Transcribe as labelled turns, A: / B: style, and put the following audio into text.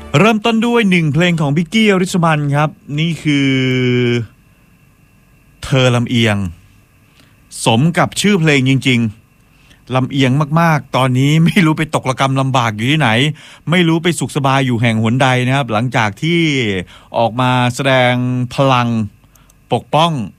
A: เริ่มต้นด้วยหนึ่งเพลงของพิกกี้อริสมันครับนี่คือเธอลำเอียงสมกับชื่อเพลงจริงๆลำเอียงมากๆตอนนี้ไม่รู้ไปตกระกำลำบากอยู่ที่ไหนไม่รู้ไปสุขสบายอยู่แห่งหนใดนะครับหลังจากที่ออกมาแสดงพลังปกป้อง